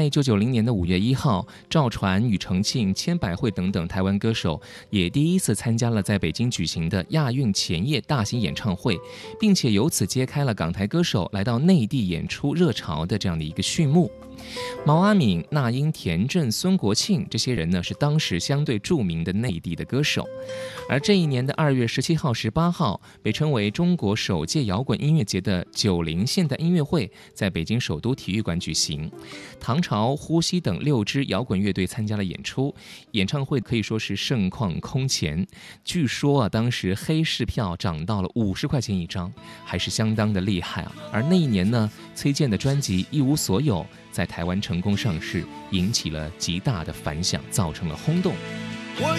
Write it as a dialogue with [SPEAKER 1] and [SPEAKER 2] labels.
[SPEAKER 1] 在1990年的5月1号，赵传、庾澄庆、千百惠等等台湾歌手也第一次参加了在北京举行的亚运前夜大型演唱会，并且由此揭开了港台歌手来到内地演出热潮的这样的一个序幕。毛阿敏、那英、田震、孙国庆这些人呢，是当时相对著名的内地的歌手。而这一年的2月17号、18号，被称为中国首届摇滚音乐节的90现代音乐会在北京首都体育馆举行。唐朝、呼吸等6支摇滚乐队参加了演出，演唱会可以说是盛况空前。据说啊，当时黑市票涨到了50块钱一张，还是相当的厉害啊。而那一年呢，崔健的专辑《一无所有》在台湾成功上市，引起了极大的反响，造成了轰动。